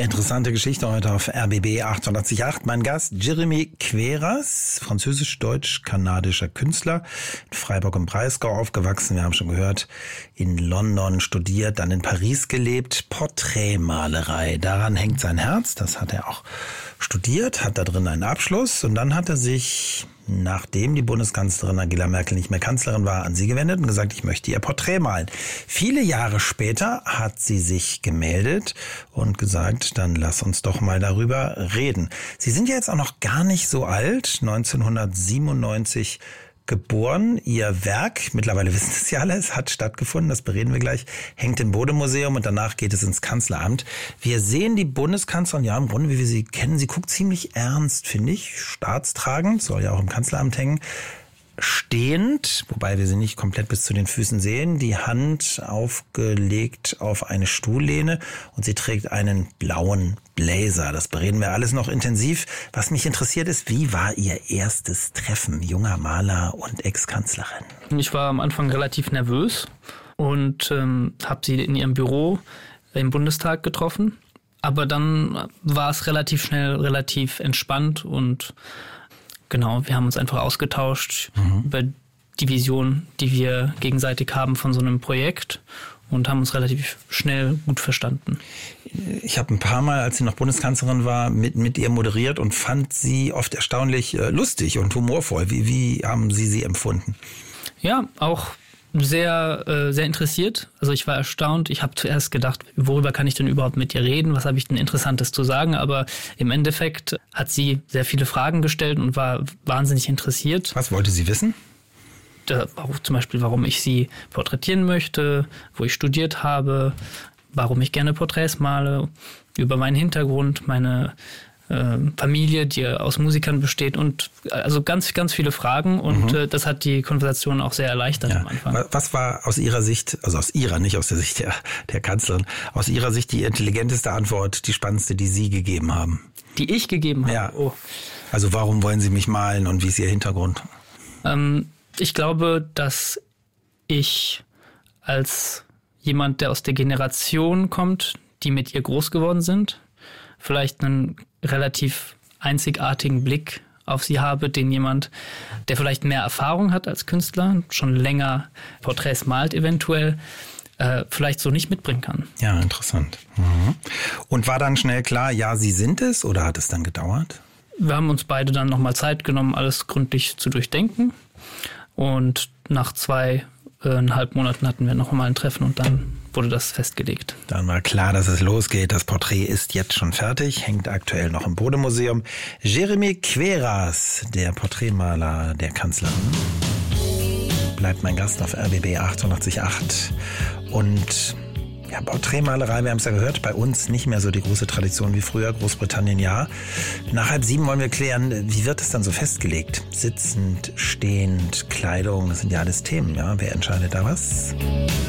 Interessante Geschichte heute auf RBB 888. Mein Gast Jeremy Queyras, französisch-deutsch-kanadischer Künstler, in Freiburg im Breisgau aufgewachsen, wir haben schon gehört, in London studiert, dann in Paris gelebt, Porträtmalerei. Daran hängt sein Herz, das hat er auch studiert, hat da drin einen Abschluss und dann hat er sich, nachdem die Bundeskanzlerin Angela Merkel nicht mehr Kanzlerin war, an sie gewendet und gesagt, ich möchte ihr Porträt malen. Viele Jahre später hat sie sich gemeldet und gesagt, dann lass uns doch mal darüber reden. Sie sind ja jetzt auch noch gar nicht so alt, 1997 geboren. Ihr Werk, mittlerweile wissen es ja alle, es hat stattgefunden, das bereden wir gleich, hängt im Bode-Museum und danach geht es ins Kanzleramt. Wir sehen die Bundeskanzlerin, ja im Grunde, wie wir sie kennen, sie guckt ziemlich ernst, finde ich, staatstragend, soll ja auch im Kanzleramt hängen, stehend, wobei wir sie nicht komplett bis zu den Füßen sehen, die Hand aufgelegt auf eine Stuhllehne und sie trägt einen blauen Blazer. Das bereden wir alles noch intensiv. Was mich interessiert ist, wie war Ihr erstes Treffen, junger Maler und Ex-Kanzlerin? Ich war am Anfang relativ nervös und habe sie in ihrem Büro im Bundestag getroffen. Aber dann war es relativ schnell, relativ entspannt und genau, wir haben uns einfach ausgetauscht über die Vision, die wir gegenseitig haben von so einem Projekt und haben uns relativ schnell gut verstanden. Ich habe ein paar Mal, als sie noch Bundeskanzlerin war, mit ihr moderiert und fand sie oft erstaunlich lustig und humorvoll. Wie haben Sie empfunden? Ja, auch sehr interessiert. Also ich war erstaunt. Ich habe zuerst gedacht, worüber kann ich denn überhaupt mit ihr reden? Was habe ich denn Interessantes zu sagen? Aber im Endeffekt hat sie sehr viele Fragen gestellt und war wahnsinnig interessiert. Was wollte sie wissen? Zum Beispiel, warum ich sie porträtieren möchte, wo ich studiert habe, warum ich gerne Porträts male, über meinen Hintergrund, meine Familie, die aus Musikern besteht und also ganz, ganz viele Fragen und das hat die Konversation auch sehr erleichtert am Anfang. Was war aus Ihrer Sicht, also aus Ihrer, nicht aus der Sicht der Kanzlerin, aus Ihrer Sicht die intelligenteste Antwort, die spannendste, die Sie gegeben haben? Die ich gegeben habe? Ja. Oh. Also warum wollen Sie mich malen und wie ist Ihr Hintergrund? Ich glaube, dass ich als jemand, der aus der Generation kommt, die mit ihr groß geworden sind, vielleicht einen relativ einzigartigen Blick auf sie habe, den jemand, der vielleicht mehr Erfahrung hat als Künstler, schon länger Porträts malt eventuell, vielleicht so nicht mitbringen kann. Ja, interessant. Und war dann schnell klar, ja, Sie sind es, oder hat es dann gedauert? Wir haben uns beide dann nochmal Zeit genommen, alles gründlich zu durchdenken und nach 2,5 Monaten hatten wir noch mal ein Treffen und dann wurde das festgelegt. Dann war klar, dass es losgeht. Das Porträt ist jetzt schon fertig, hängt aktuell noch im Bode-Museum. Jeremy Queyras, der Porträtmaler der Kanzlerin, bleibt mein Gast auf RBB 888. Und ja, Porträtmalerei, wir haben es ja gehört, bei uns nicht mehr so die große Tradition wie früher, Großbritannien ja. Nach 6:30 wollen wir klären, wie wird es dann so festgelegt? Sitzend, stehend, Kleidung, das sind ja alles Themen, ja. Wer entscheidet da was?